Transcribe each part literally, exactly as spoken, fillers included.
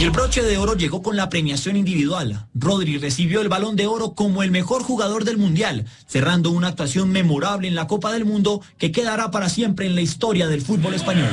Y el broche de oro llegó con la premiación individual. Rodri recibió el Balón de Oro como el mejor jugador del Mundial, cerrando una actuación memorable en la Copa del Mundo que quedará para siempre en la historia del fútbol español.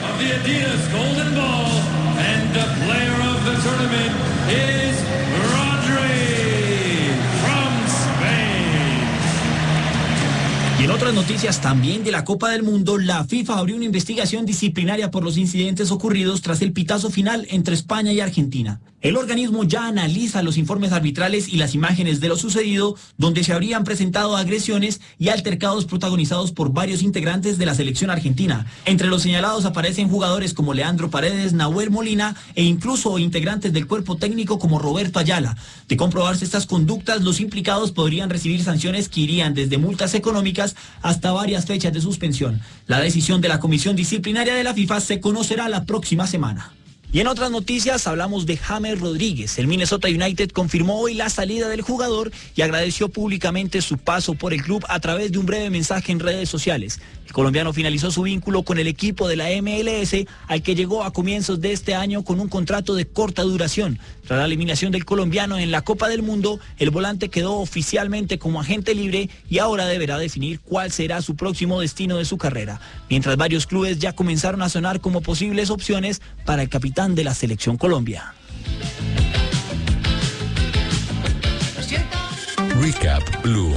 Y en otras noticias también de la Copa del Mundo, la FIFA abrió una investigación disciplinaria por los incidentes ocurridos tras el pitazo final entre España y Argentina. El organismo ya analiza los informes arbitrales y las imágenes de lo sucedido, donde se habrían presentado agresiones y altercados protagonizados por varios integrantes de la selección argentina. Entre los señalados aparecen jugadores como Leandro Paredes, Nahuel Molina e incluso integrantes del cuerpo técnico como Roberto Ayala. De comprobarse estas conductas, los implicados podrían recibir sanciones que irían desde multas económicas hasta varias fechas de suspensión. La decisión de la Comisión Disciplinaria de la FIFA se conocerá la próxima semana. Y en otras noticias hablamos de James Rodríguez. El Minnesota United confirmó hoy la salida del jugador y agradeció públicamente su paso por el club a través de un breve mensaje en redes sociales. El colombiano finalizó su vínculo con el equipo de la M L S, al que llegó a comienzos de este año con un contrato de corta duración. Tras la eliminación del colombiano en la Copa del Mundo, el volante quedó oficialmente como agente libre y ahora deberá definir cuál será su próximo destino de su carrera, mientras varios clubes ya comenzaron a sonar como posibles opciones para el capitán de la Selección Colombia. Recap Blue.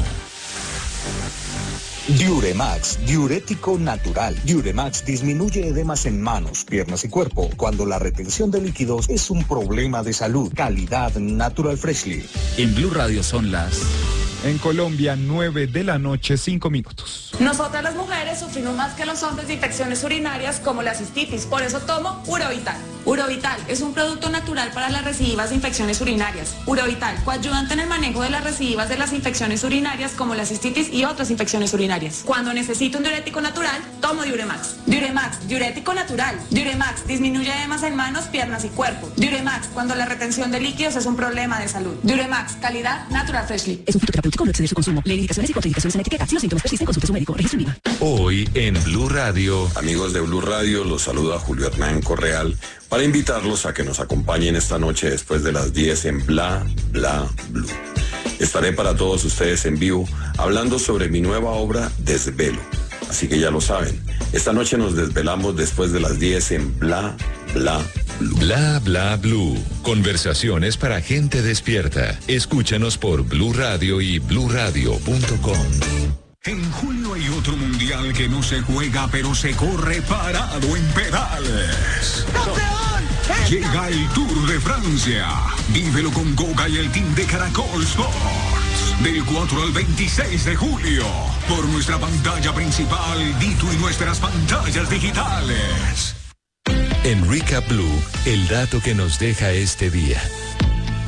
Diuremax, diurético natural. Diuremax disminuye edemas en manos, piernas y cuerpo cuando la retención de líquidos es un problema de salud. Calidad Natural Freshly. En Blue Radio son las... En Colombia, nueve de la noche, cinco minutos. Nosotras las mujeres sufrimos más que los hombres de infecciones urinarias como la cistitis, por eso tomo Urovital. Urovital es un producto natural para las recidivas de infecciones urinarias. Urovital, coayudante en el manejo de las recidivas de las infecciones urinarias como la cistitis y otras infecciones urinarias. Cuando necesito un diurético natural, tomo Diuremax. Diuremax, diurético natural. Diuremax disminuye edemas en manos, piernas y cuerpo. Diuremax, cuando la retención de líquidos es un problema de salud. Diuremax, calidad Natural Freshly. Es un fitoterapéutico, no exceder su consumo. Lee indicaciones y contraindicaciones en etiqueta. Si los síntomas persisten, consulte a su médico. Registro IVA. Hoy en Blue Radio. Amigos de Blue Radio, los saluda Julio Hernán Correal para invitarlos a que nos acompañen esta noche después de las diez en Bla Bla Blue. Estaré para todos ustedes en vivo hablando sobre mi nueva obra Desvelo. Así que ya lo saben, esta noche nos desvelamos después de las diez en Bla Bla Blue. Bla Bla Blue. Conversaciones para gente despierta. Escúchanos por Blue Radio y blue radio punto com. En julio hay otro mundial que no se juega, pero se corre parado en pedales. ¡Campeón! Llega el Tour de Francia. Vívelo con Goga y el team de Caracol Sports. Del cuatro al veintiséis de julio. Por nuestra pantalla principal, Dito y nuestras pantallas digitales. En Recap Blue, el dato que nos deja este día.